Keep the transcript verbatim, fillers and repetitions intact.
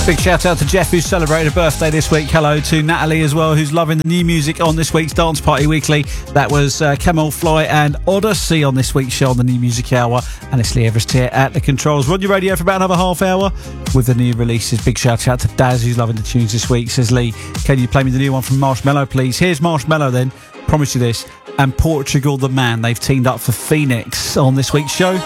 Big shout out to Jeff, who's celebrated a birthday this week. Hello to Natalie as well, who's loving the new music on this week's Dance Party Weekly. That was uh, Camel Fly and Odyssey on this week's show on the New Music Hour. And it's Lee Everest here at the controls. We're on your radio for about another half hour with the new releases. Big shout out to Daz, who's loving the tunes this week. Says, Lee, can you play me the new one from Marshmello, please? Here's Marshmello then. Promise you this. And Portugal the Man. They've teamed up for Phoenix on this week's show.